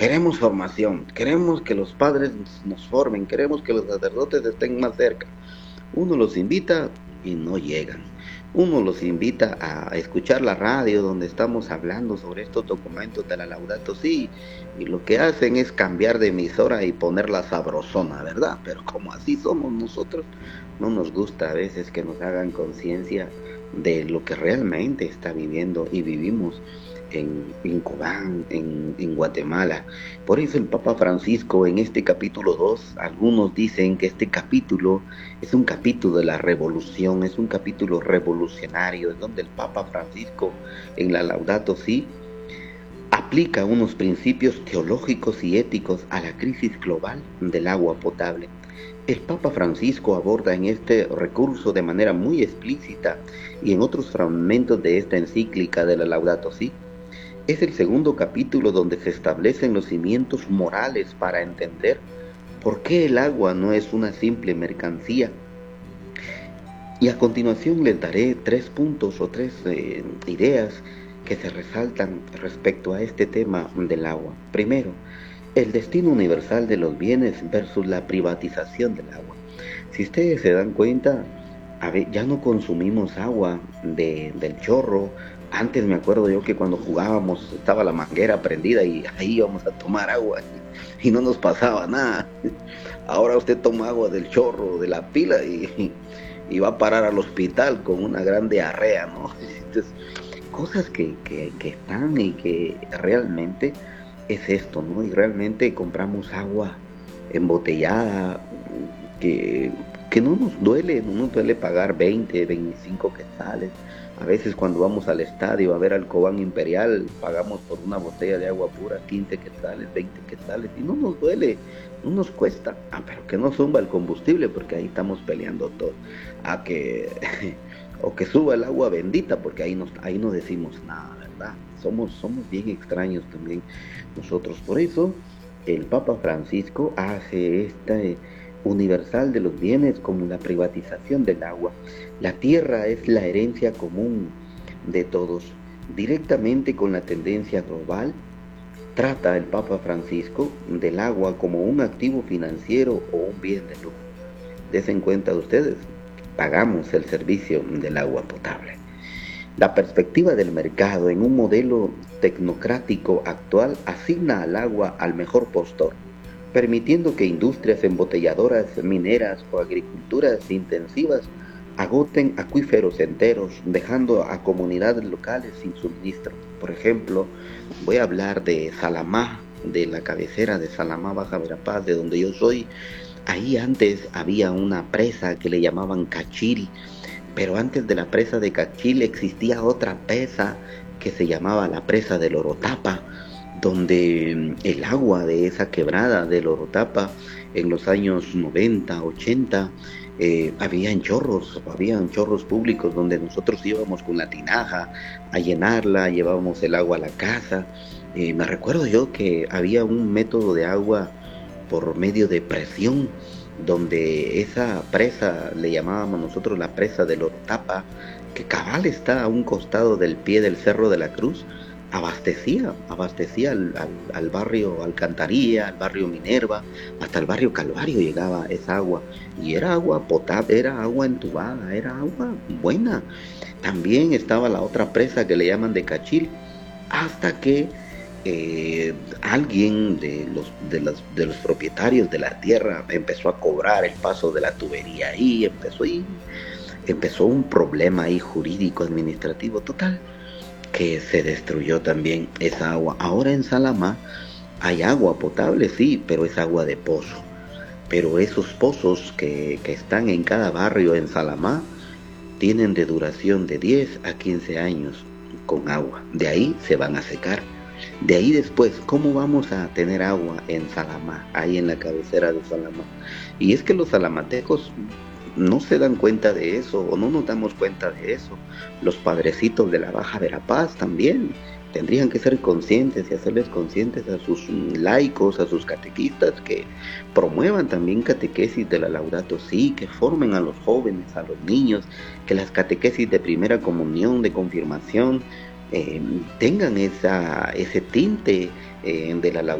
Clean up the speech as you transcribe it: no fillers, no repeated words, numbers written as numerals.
Queremos formación, queremos que los padres nos formen, queremos que los sacerdotes estén más cerca. Uno los invita y no llegan. Uno los invita a escuchar la radio donde estamos hablando sobre estos documentos de la Laudato Si, y lo que hacen es cambiar de emisora y ponerla sabrosona, ¿verdad? Pero como así somos nosotros, no nos gusta a veces que nos hagan conciencia de lo que realmente está viviendo y vivimos en Cobán, en Guatemala. Por eso el Papa Francisco en este capítulo 2, algunos dicen que este capítulo es un capítulo de la revolución, es un capítulo revolucionario, es donde el Papa Francisco en la Laudato Si aplica unos principios teológicos y éticos a la crisis global del agua potable. El Papa Francisco aborda en este recurso de manera muy explícita y en otros fragmentos de esta encíclica de la Laudato Si. Es el segundo capítulo donde se establecen los cimientos morales para entender por qué el agua no es una simple mercancía. Y a continuación les daré tres puntos o tres ideas que se resaltan respecto a este tema del agua. Primero, el destino universal de los bienes versus la privatización del agua. Si ustedes se dan cuenta, ya no consumimos agua del chorro. Antes me acuerdo yo que cuando jugábamos estaba la manguera prendida y ahí íbamos a tomar agua y no nos pasaba nada. Ahora usted toma agua del chorro, de la pila y va a parar al hospital con una gran diarrea, ¿no? Entonces, cosas que están y que realmente es esto, ¿no? Y realmente compramos agua embotellada que, que no nos duele pagar 20, 25 quetzales. A veces cuando vamos al estadio a ver al Cobán Imperial, pagamos por una botella de agua pura 15 quetzales, 20 quetzales, y no nos duele, no nos cuesta. Pero que no suba el combustible, porque ahí estamos peleando todo. A que, o que suba el agua bendita, porque ahí no decimos nada, ¿verdad? Somos bien extraños también nosotros. Por eso, el Papa Francisco hace esta universal de los bienes como la privatización del agua. La tierra es la herencia común de todos. Directamente con la tendencia global, trata el Papa Francisco del agua como un activo financiero o un bien de lujo. Desen cuenta ustedes, pagamos el servicio del agua potable. La perspectiva del mercado en un modelo tecnocrático actual asigna al agua al mejor postor, permitiendo que industrias embotelladoras, mineras o agriculturas intensivas agoten acuíferos enteros, dejando a comunidades locales sin suministro. Por ejemplo, voy a hablar de Salamá, de la cabecera de Salamá, Baja Verapaz, de donde yo soy. Ahí antes había una presa que le llamaban Cachil, pero antes de la presa de Cachil existía otra presa que se llamaba la presa del Orotapa, donde el agua de esa quebrada del Orotapa en los años 90, 80, habían chorros públicos donde nosotros íbamos con la tinaja a llenarla, llevábamos el agua a la casa. Me recuerdo yo que había un método de agua por medio de presión, donde esa presa le llamábamos nosotros la presa del Orotapa, que cabal está a un costado del pie del Cerro de la Cruz. Abastecía al barrio Alcantarilla, al barrio Minerva, hasta el barrio Calvario llegaba esa agua, y era agua potable, era agua entubada, era agua buena. También estaba la otra presa que le llaman de Cachil, hasta que alguien de los propietarios de la tierra empezó a cobrar el paso de la tubería y empezó un problema ahí jurídico administrativo total, que se destruyó también esa agua. Ahora en Salamá hay agua potable, sí, pero es agua de pozo. Pero esos pozos que están en cada barrio en Salamá tienen de duración de 10 a 15 años con agua. De ahí se van a secar. De ahí después, ¿cómo vamos a tener agua en Salamá, ahí en la cabecera de Salamá? Y es que los salamatecos no se dan cuenta de eso, o no nos damos cuenta de eso. Los padrecitos de la Baja Verapaz también tendrían que ser conscientes y hacerles conscientes a sus laicos, a sus catequistas, que promuevan también catequesis de la Laudato Si, que formen a los jóvenes, a los niños, que las catequesis de primera comunión, de confirmación, tengan ese tinte de la